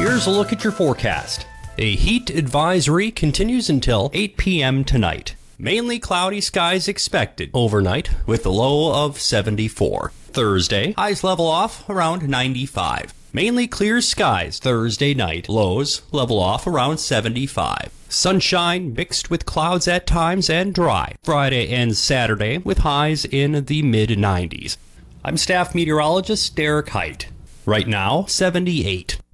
Here's a look at your forecast. A heat advisory continues until 8 p.m. tonight. Mainly cloudy skies expected overnight with a low of 74. Thursday, highs level off around 95. Mainly clear skies Thursday night. Lows level off around 75. Sunshine mixed with clouds at times and dry. Friday and Saturday with highs in the mid-90s. I'm staff meteorologist Derek Height. Right now, 78.